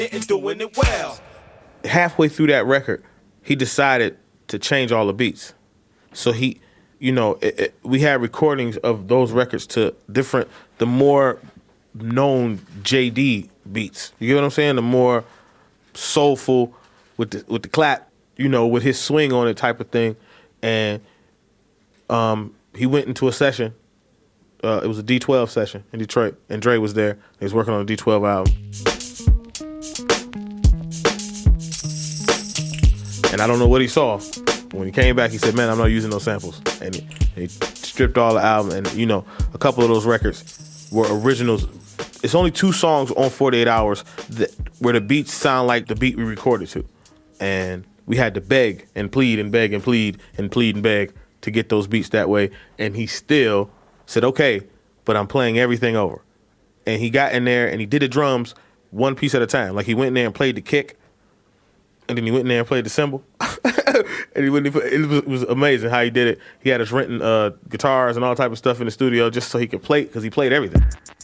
and doing it well. Halfway through that record, he decided to change all the beats. So he, we had recordings of those records to the more known JD beats. You get what I'm saying? The more soulful with the clap, with his swing on it type of thing. And he went into a session. It was a D12 session in Detroit, and Dre was there. He was working on a D12 album. And I don't know what he saw. When he came back, he said, man, I'm not using those samples. And he stripped all the album. And, a couple of those records were originals. It's only 2 songs on 48 Hours where the beats sound like the beat we recorded to. And we had to beg and plead and beg and plead and plead and beg to get those beats that way. And he still said, okay, but I'm playing everything over. And he got in there and he did the drums one piece at a time. Like he went in there and played the kick. And then he went in there and played the cymbal. And it was amazing how he did it. He had us renting guitars and all type of stuff in the studio just so he could play, because he played everything.